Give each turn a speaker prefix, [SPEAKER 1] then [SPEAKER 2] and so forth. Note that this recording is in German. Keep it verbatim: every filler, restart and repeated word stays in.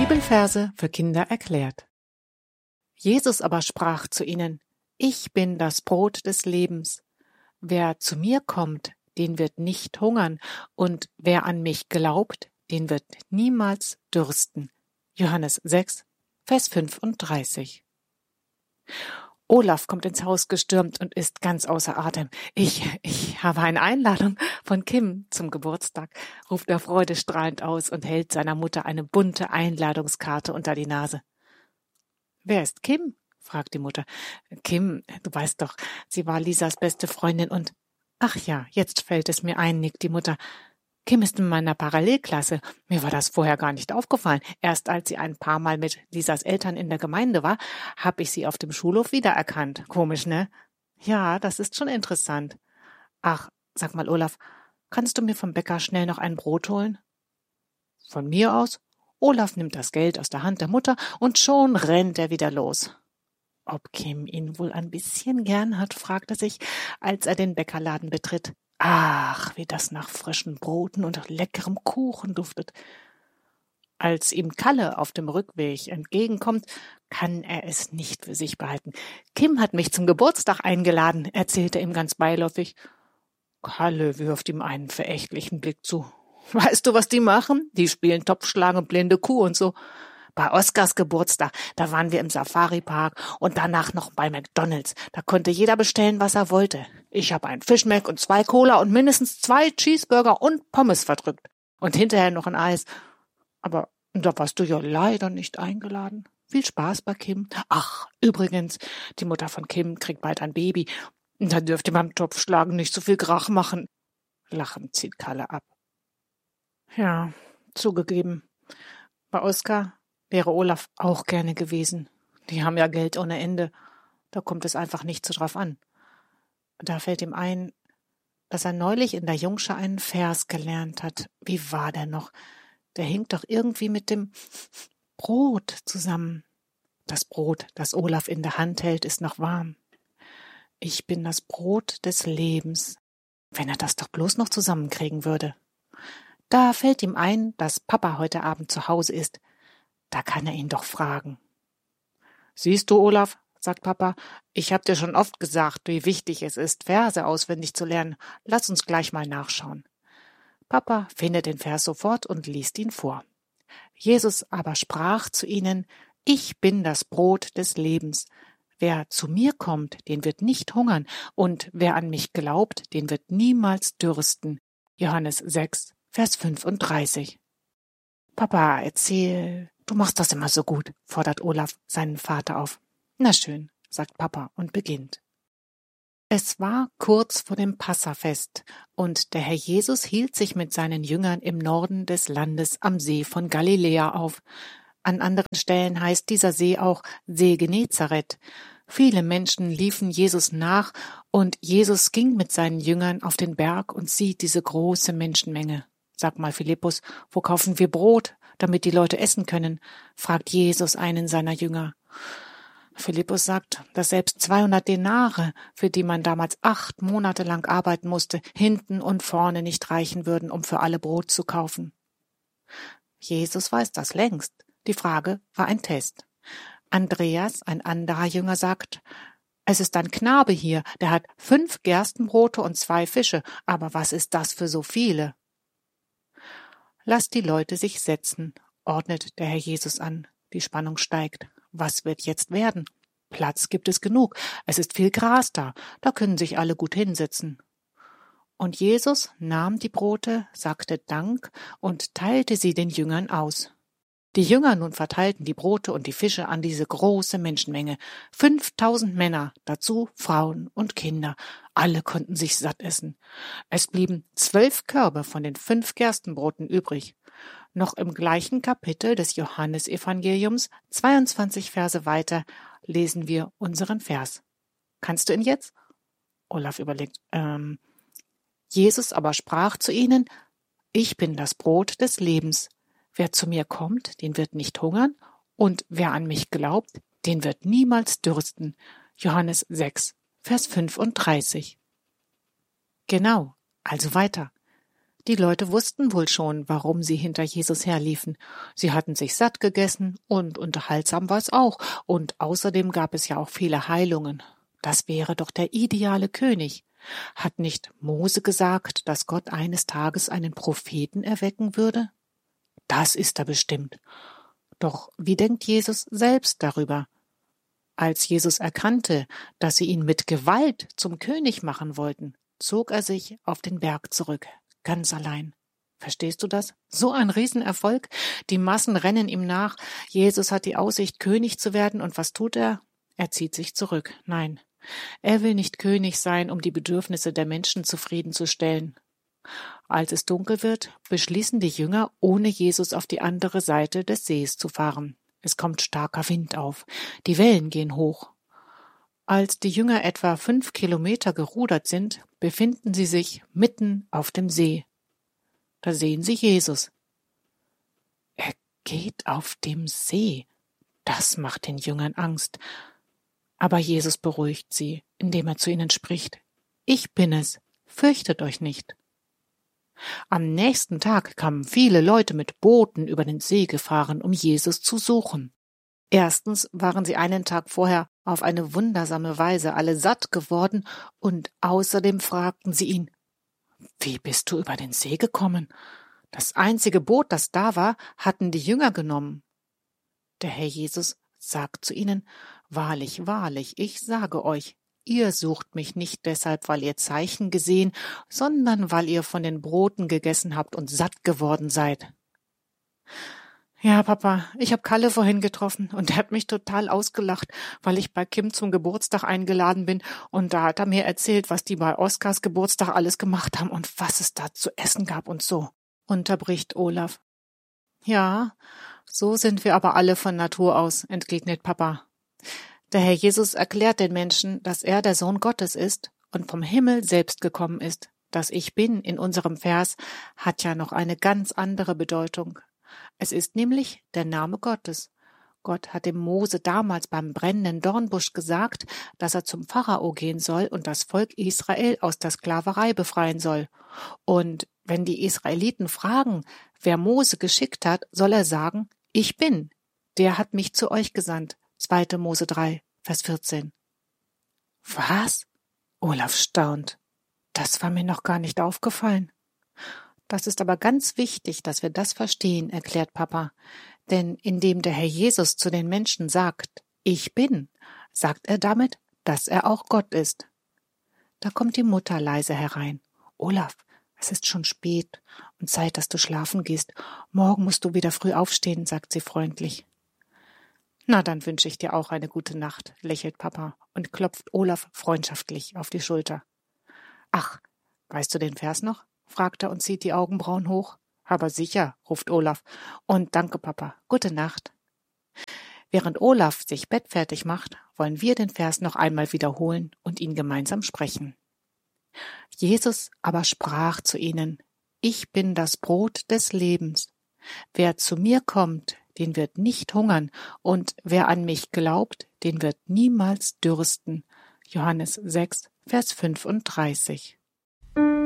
[SPEAKER 1] Bibelverse für Kinder erklärt. Jesus aber sprach zu ihnen: Ich bin das Brot des Lebens. Wer zu mir kommt, den wird nicht hungern, und wer an mich glaubt, den wird niemals dürsten. Johannes sechs, Vers fünfunddreißig. Olaf kommt ins Haus gestürmt und ist ganz außer Atem. Ich, ich habe eine Einladung von Kim zum Geburtstag, ruft er freudestrahlend aus und hält seiner Mutter eine bunte Einladungskarte unter die Nase. Wer ist Kim? Fragt die Mutter. Kim, du weißt doch, sie war Lisas beste Freundin und... Ach ja, jetzt fällt es mir ein, nickt die Mutter. Kim ist in meiner Parallelklasse. Mir war das vorher gar nicht aufgefallen. Erst als sie ein paar Mal mit Lisas Eltern in der Gemeinde war, habe ich sie auf dem Schulhof wiedererkannt. Komisch, ne? Ja, das ist schon interessant. Ach, sag mal, Olaf, kannst du mir vom Bäcker schnell noch ein Brot holen? Von mir aus? Olaf nimmt das Geld aus der Hand der Mutter und schon rennt er wieder los. Ob Kim ihn wohl ein bisschen gern hat, fragt er sich, als er den Bäckerladen betritt. Ach, wie das nach frischen Broten und leckerem Kuchen duftet. Als ihm Kalle auf dem Rückweg entgegenkommt, kann er es nicht für sich behalten. Kim hat mich zum Geburtstag eingeladen, erzählt er ihm ganz beiläufig. Kalle wirft ihm einen verächtlichen Blick zu. Weißt du, was die machen? Die spielen Topfschlagen und blinde Kuh und so. Bei Oskars Geburtstag, da waren wir im Safari-Park und danach noch bei McDonald's. Da konnte jeder bestellen, was er wollte. Ich habe einen Fischmeck und zwei Cola und mindestens zwei Cheeseburger und Pommes verdrückt. Und hinterher noch ein Eis. Aber da warst du ja leider nicht eingeladen. Viel Spaß bei Kim. Ach, übrigens, die Mutter von Kim kriegt bald ein Baby. Da dürft ihr beim Topfschlagen nicht so viel Krach machen. Lachend zieht Kalle ab. Ja, zugegeben. Bei Oskar wäre Olaf auch gerne gewesen. Die haben ja Geld ohne Ende. Da kommt es einfach nicht so drauf an. Da fällt ihm ein, dass er neulich in der Jungsche einen Vers gelernt hat. Wie war der noch? Der hinkt doch irgendwie mit dem Brot zusammen. Das Brot, das Olaf in der Hand hält, ist noch warm. Ich bin das Brot des Lebens. Wenn er das doch bloß noch zusammenkriegen würde. Da fällt ihm ein, dass Papa heute Abend zu Hause ist. Da kann er ihn doch fragen. Siehst du, Olaf, sagt Papa, ich hab dir schon oft gesagt, wie wichtig es ist, Verse auswendig zu lernen. Lass uns gleich mal nachschauen. Papa findet den Vers sofort und liest ihn vor. Jesus aber sprach zu ihnen: Ich bin das Brot des Lebens. Wer zu mir kommt, den wird nicht hungern, und wer an mich glaubt, den wird niemals dürsten. Johannes sechs, Vers fünfunddreißig. Papa, erzähl, du machst das immer so gut, fordert Olaf seinen Vater auf. Na schön, sagt Papa und beginnt. Es war kurz vor dem Passafest, und der Herr Jesus hielt sich mit seinen Jüngern im Norden des Landes am See von Galiläa auf. An anderen Stellen heißt dieser See auch See Genezareth. Viele Menschen liefen Jesus nach, und Jesus ging mit seinen Jüngern auf den Berg und sieht diese große Menschenmenge. Sag mal, Philippus, wo kaufen wir Brot, damit die Leute essen können? Fragt Jesus einen seiner Jünger. Philippus sagt, dass selbst zweihundert Denare, für die man damals acht Monate lang arbeiten musste, hinten und vorne nicht reichen würden, um für alle Brot zu kaufen. Jesus weiß das längst. Die Frage war ein Test. Andreas, ein anderer Jünger, sagt, es ist ein Knabe hier, der hat fünf Gerstenbrote und zwei Fische, aber was ist das für so viele? Lasst die Leute sich setzen, ordnet der Herr Jesus an. Die Spannung steigt. Was wird jetzt werden? Platz gibt es genug. Es ist viel Gras da. Da können sich alle gut hinsetzen. Und Jesus nahm die Brote, sagte Dank und teilte sie den Jüngern aus. Die Jünger nun verteilten die Brote und die Fische an diese große Menschenmenge. Fünftausend Männer, dazu Frauen und Kinder. Alle konnten sich satt essen. Es blieben zwölf Körbe von den fünf Gerstenbroten übrig. Noch im gleichen Kapitel des Johannesevangeliums, zweiundzwanzig Verse weiter, lesen wir unseren Vers. Kannst du ihn jetzt? Olaf überlegt. Ähm, Jesus aber sprach zu ihnen: Ich bin das Brot des Lebens. Wer zu mir kommt, den wird nicht hungern, und wer an mich glaubt, den wird niemals dürsten. Johannes sechs, Vers fünfunddreißig. Genau, also weiter. Die Leute wussten wohl schon, warum sie hinter Jesus herliefen. Sie hatten sich satt gegessen und unterhaltsam war es auch, und außerdem gab es ja auch viele Heilungen. Das wäre doch der ideale König. Hat nicht Mose gesagt, dass Gott eines Tages einen Propheten erwecken würde? Das ist er bestimmt. Doch wie denkt Jesus selbst darüber? Als Jesus erkannte, dass sie ihn mit Gewalt zum König machen wollten, zog er sich auf den Berg zurück, ganz allein. Verstehst du das? So ein Riesenerfolg. Die Massen rennen ihm nach. Jesus hat die Aussicht, König zu werden. Und was tut er? Er zieht sich zurück. Nein, er will nicht König sein, um die Bedürfnisse der Menschen zufriedenzustellen. Als es dunkel wird, beschließen die Jünger, ohne Jesus auf die andere Seite des Sees zu fahren. Es kommt starker Wind auf. Die Wellen gehen hoch. Als die Jünger etwa fünf Kilometer gerudert sind, befinden sie sich mitten auf dem See. Da sehen sie Jesus. Er geht auf dem See. Das macht den Jüngern Angst. Aber Jesus beruhigt sie, indem er zu ihnen spricht. Ich bin es, fürchtet euch nicht. Am nächsten Tag kamen viele Leute mit Booten über den See gefahren, um Jesus zu suchen. Erstens waren sie einen Tag vorher auf eine wundersame Weise alle satt geworden und außerdem fragten sie ihn, wie bist du über den See gekommen? Das einzige Boot, das da war, hatten die Jünger genommen. Der Herr Jesus sagt zu ihnen, wahrlich, wahrlich, ich sage euch, ihr sucht mich nicht deshalb, weil ihr Zeichen gesehen, sondern weil ihr von den Broten gegessen habt und satt geworden seid. Ja, Papa, ich habe Kalle vorhin getroffen und er hat mich total ausgelacht, weil ich bei Kim zum Geburtstag eingeladen bin und da hat er mir erzählt, was die bei Oskars Geburtstag alles gemacht haben und was es da zu essen gab und so, unterbricht Olaf. Ja, so sind wir aber alle von Natur aus, entgegnet Papa. Der Herr Jesus erklärt den Menschen, dass er der Sohn Gottes ist und vom Himmel selbst gekommen ist. Das Ich Bin in unserem Vers hat ja noch eine ganz andere Bedeutung. Es ist nämlich der Name Gottes. Gott hat dem Mose damals beim brennenden Dornbusch gesagt, dass er zum Pharao gehen soll und das Volk Israel aus der Sklaverei befreien soll. Und wenn die Israeliten fragen, wer Mose geschickt hat, soll er sagen, ich bin, der hat mich zu euch gesandt. zweiter Mose drei, Vers vierzehn. Was? Olaf staunt. Das war mir noch gar nicht aufgefallen. Das ist aber ganz wichtig, dass wir das verstehen, erklärt Papa. Denn indem der Herr Jesus zu den Menschen sagt, ich bin, sagt er damit, dass er auch Gott ist. Da kommt die Mutter leise herein. Olaf, es ist schon spät und Zeit, dass du schlafen gehst. Morgen musst du wieder früh aufstehen, sagt sie freundlich. Na, dann wünsche ich dir auch eine gute Nacht, lächelt Papa und klopft Olaf freundschaftlich auf die Schulter. Ach, weißt du den Vers noch? Fragt er und zieht die Augenbrauen hoch. Aber sicher, ruft Olaf. Und danke, Papa. Gute Nacht. Während Olaf sich bettfertig macht, wollen wir den Vers noch einmal wiederholen und ihn gemeinsam sprechen. Jesus aber sprach zu ihnen, ich bin das Brot des Lebens. Wer zu mir kommt, den wird nicht hungern, und wer an mich glaubt, den wird niemals dürsten. Johannes sechs, Vers fünfunddreißig.